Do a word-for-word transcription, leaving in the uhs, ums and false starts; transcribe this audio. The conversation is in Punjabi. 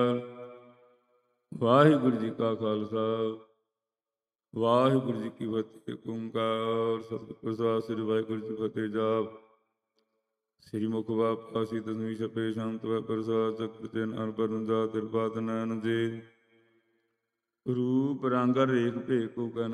ਵਾਹਿਗੁਰੂ ਜੀ ਕਾ ਖਾਲਸਾ ਵਾਹਿਗੁਰੂ ਜੀ ਕੀ ਫਤਿਹ। ਓੰਕਾਰ ਸਤਿ ਪ੍ਰਸਾਦਿ ਸ੍ਰੀ ਵਾਹਿਗੁਰੂ ਜੀ ਕੀ ਫਤਿਹ। ਜਾਪ ਸ੍ਰੀ ਮੁਖ ਵਾਪਾਸੀ ਦਸਵੀਂ ਛਪੇ ਸ਼ਾਂਤ ਵੈ ਪ੍ਰਸਾਦ ਚਕਰ ਚੈਨ ਅਨਪਰਨ ਜਾ ਤਿਰਪਾਤ ਨੈਣ ਜੀ ਰੂਪ ਰੰਗ ਰੇਖ ਭੇਖ ਕੋ ਕਹਿ